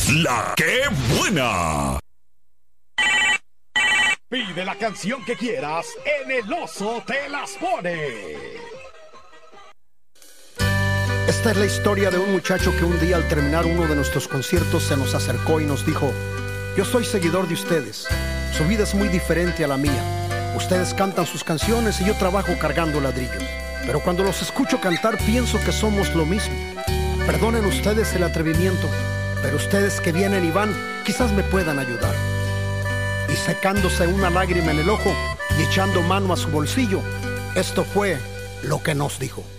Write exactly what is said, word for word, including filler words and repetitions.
La que buena. Pide la canción que quieras en El Oso Te Las Pone. Esta es la historia de un muchacho que un día al terminar uno de nuestros conciertos se nos acercó y nos dijo: yo soy seguidor de ustedes, su vida es muy diferente a la mía. Ustedes cantan sus canciones y yo trabajo cargando ladrillos, pero cuando los escucho cantar pienso que somos lo mismo. Perdonen ustedes el atrevimiento, pero ustedes que vienen y van quizás me puedan ayudar. Y secándose una lágrima en el ojo y echando mano a su bolsillo, esto fue lo que nos dijo.